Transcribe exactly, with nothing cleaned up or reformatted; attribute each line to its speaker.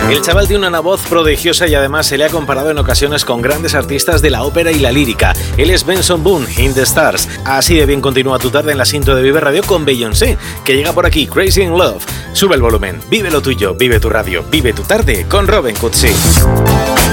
Speaker 1: El chaval tiene una voz prodigiosa y además se le ha comparado en ocasiones con grandes artistas de la ópera y la lírica. Él es Benson Boone, In the Stars. Así de bien continúa tu tarde en la Sinto de Vive Radio con Beyoncé, que llega por aquí, Crazy in Love. Sube el volumen, vive lo tuyo, vive tu radio, vive tu tarde con Robin Cutsi.